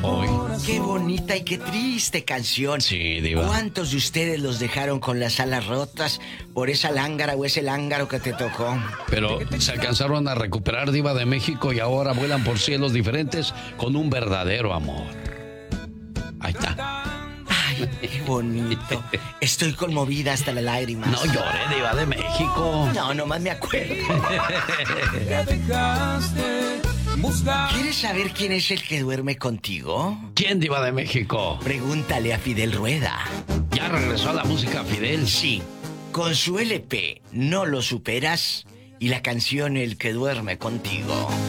hoy. Qué bonita y qué triste canción. Sí, diva. ¿Cuántos de ustedes los dejaron con las alas rotas por esa lángara o ese lángaro que te tocó? Pero se alcanzaron a recuperar, diva de México, y ahora vuelan por cielos diferentes con un verdadero amor. Ahí está. Ay, qué bonito. Estoy conmovida hasta las lágrimas. No llore, diva de México. No, nomás me acuerdo. ¿Quieres saber quién es el que duerme contigo? ¿Quién, diva de México? Pregúntale a Fidel Rueda. Ya regresó a la música, Fidel. Sí, con su LP No lo superas y la canción El que duerme contigo.